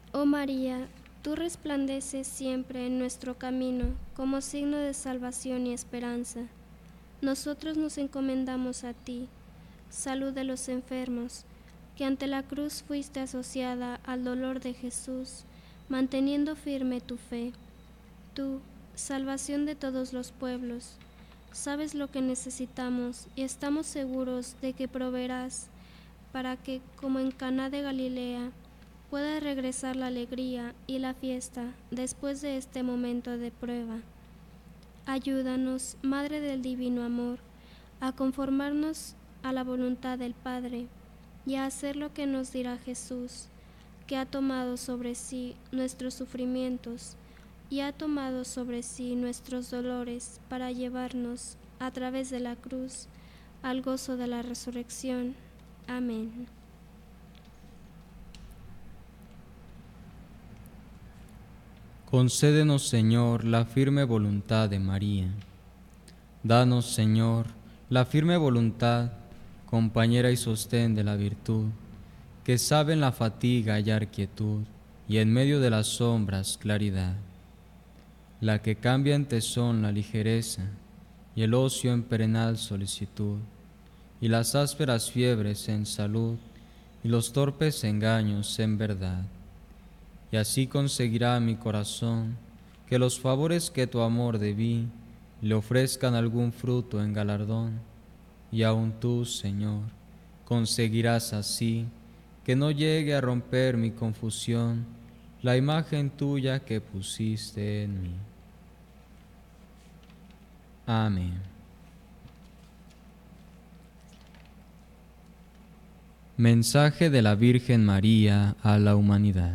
Oh María, tú resplandeces siempre en nuestro camino como signo de salvación y esperanza. Nosotros nos encomendamos a ti, salud de los enfermos, que ante la cruz fuiste asociada al dolor de Jesús, manteniendo firme tu fe. Tú, salvación de todos los pueblos, sabes lo que necesitamos y estamos seguros de que proveerás para que, como en Caná de Galilea, pueda regresar la alegría y la fiesta después de este momento de prueba. Ayúdanos, Madre del Divino Amor, a conformarnos a la voluntad del Padre y a hacer lo que nos dirá Jesús, que ha tomado sobre sí nuestros sufrimientos y ha tomado sobre sí nuestros dolores para llevarnos, a través de la cruz, al gozo de la resurrección. Amén. Concédenos, Señor, la firme voluntad de María. Danos, Señor, la firme voluntad, compañera y sostén de la virtud, que sabe en la fatiga hallar quietud y en medio de las sombras claridad. La que cambia en tesón la ligereza y el ocio en perenal solicitud, y las ásperas fiebres en salud y los torpes engaños en verdad. Y así conseguirá mi corazón que los favores que tu amor debí le ofrezcan algún fruto en galardón, y aun tú, Señor, conseguirás así que no llegue a romper mi confusión la imagen tuya que pusiste en mí. Amén. Mensaje de la Virgen María a la humanidad.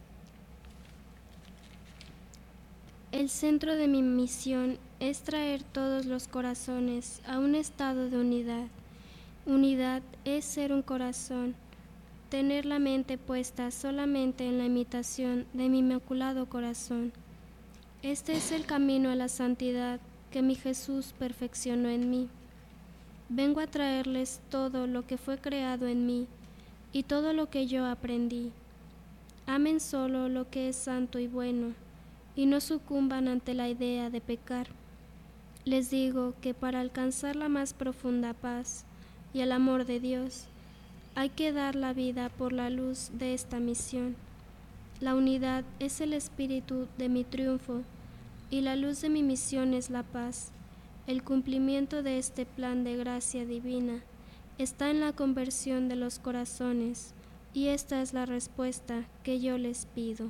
El centro de mi misión es traer todos los corazones a un estado de unidad. Unidad es ser un corazón, tener la mente puesta solamente en la imitación de mi inmaculado corazón. Este es el camino a la santidad que mi Jesús perfeccionó en mí. Vengo a traerles todo lo que fue creado en mí y todo lo que yo aprendí. Amen solo lo que es santo y bueno, y no sucumban ante la idea de pecar. Les digo que para alcanzar la más profunda paz y el amor de Dios, hay que dar la vida por la luz de esta misión. La unidad es el espíritu de mi triunfo y la luz de mi misión es la paz. El cumplimiento de este plan de gracia divina está en la conversión de los corazones, y esta es la respuesta que yo les pido.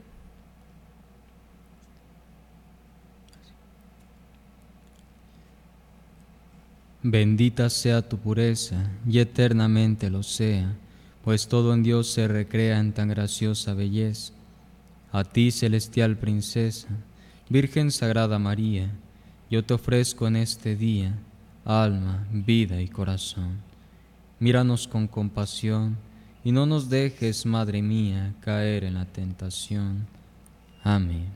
Bendita sea tu pureza, y eternamente lo sea, pues todo en Dios se recrea en tan graciosa belleza. A ti, celestial princesa, Virgen Sagrada María, yo te ofrezco en este día alma, vida y corazón. Míranos con compasión, y no nos dejes, Madre mía, caer en la tentación. Amén.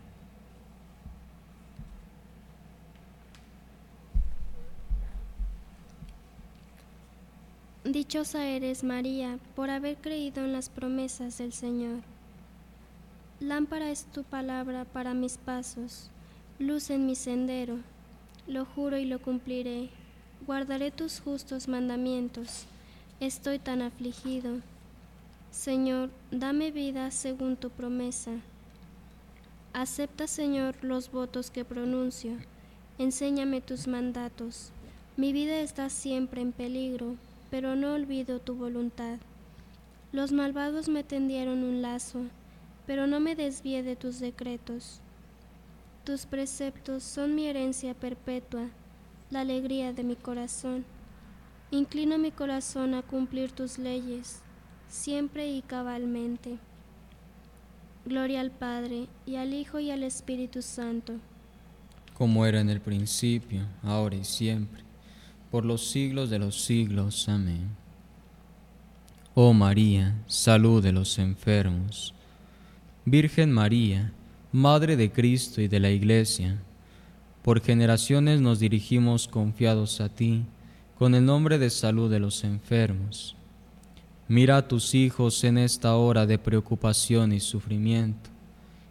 Dichosa eres, María, por haber creído en las promesas del Señor. Lámpara es tu palabra para mis pasos, luz en mi sendero. Lo juro y lo cumpliré, guardaré tus justos mandamientos. Estoy tan afligido. Señor, dame vida según tu promesa. Acepta, Señor, los votos que pronuncio. Enséñame tus mandatos. Mi vida está siempre en peligro, pero no olvido tu voluntad. Los malvados me tendieron un lazo, pero no me desvié de tus decretos. Tus preceptos son mi herencia perpetua, la alegría de mi corazón. Inclino mi corazón a cumplir tus leyes, siempre y cabalmente. Gloria al Padre, y al Hijo, y al Espíritu Santo. Como era en el principio, ahora y siempre, por los siglos de los siglos. Amén. Oh María, salud de los enfermos. Virgen María, Madre de Cristo y de la Iglesia, por generaciones nos dirigimos confiados a ti, con el nombre de salud de los enfermos. Mira a tus hijos en esta hora de preocupación y sufrimiento,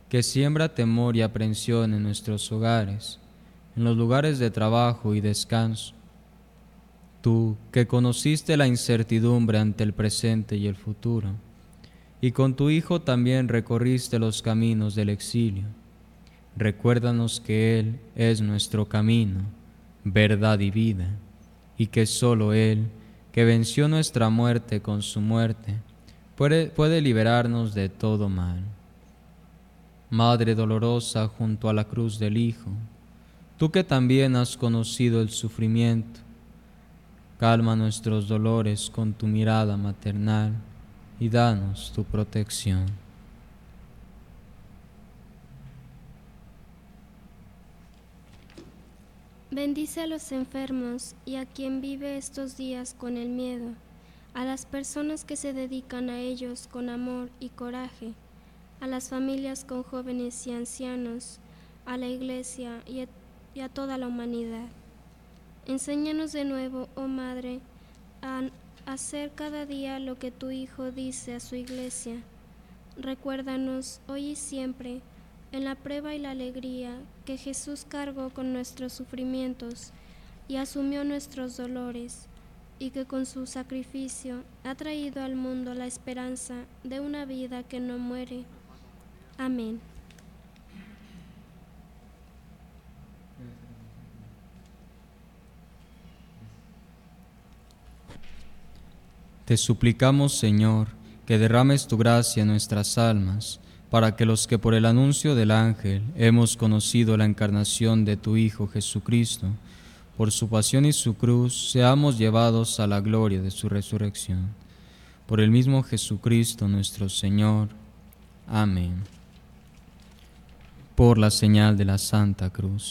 que siembra temor y aprensión en nuestros hogares, en los lugares de trabajo y descanso. Tú, que conociste la incertidumbre ante el presente y el futuro, y con tu Hijo también recorriste los caminos del exilio, recuérdanos que Él es nuestro camino, verdad y vida, y que solo Él, que venció nuestra muerte con su muerte, puede liberarnos de todo mal. Madre dolorosa junto a la cruz del Hijo, tú que también has conocido el sufrimiento, calma nuestros dolores con tu mirada maternal y danos tu protección. Bendice a los enfermos y a quien vive estos días con el miedo, a las personas que se dedican a ellos con amor y coraje, a las familias con jóvenes y ancianos, a la Iglesia y a toda la humanidad. Enséñanos de nuevo, oh Madre, a hacer cada día lo que tu Hijo dice a su Iglesia. Recuérdanos hoy y siempre, en la prueba y la alegría, que Jesús cargó con nuestros sufrimientos y asumió nuestros dolores, y que con su sacrificio ha traído al mundo la esperanza de una vida que no muere. Amén. Te suplicamos, Señor, que derrames tu gracia en nuestras almas, para que los que por el anuncio del ángel hemos conocido la encarnación de tu Hijo Jesucristo, por su pasión y su cruz, seamos llevados a la gloria de su resurrección. Por el mismo Jesucristo nuestro Señor. Amén. Por la señal de la Santa Cruz